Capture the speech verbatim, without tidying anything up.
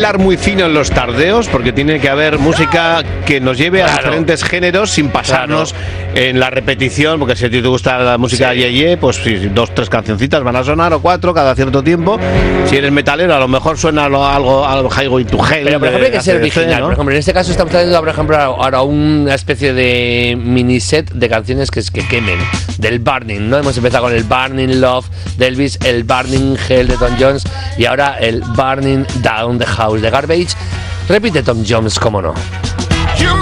hilar muy fino en los tardeos, porque tiene que haber música que nos lleve claro. a diferentes géneros sin pasarnos claro. en la repetición, porque si a ti te gusta la música sí. ye, ye, pues si dos, tres cancioncitas van a sonar, o cuatro cada cierto tiempo. Si eres metalero, a lo mejor suena algo, algo, algo Highway to Hell. Pero por ejemplo hay que ser original, ¿no? Por ejemplo, en este caso estamos trayendo, por ejemplo, ahora una especie de mini set de canciones que, que quemen, del Burning, ¿no? Hemos empezado con el Burning Love de Elvis, el Burning Hell de Tom Jones y ahora el Burning Down the House de Garbage. Repite Tom Jones, cómo no.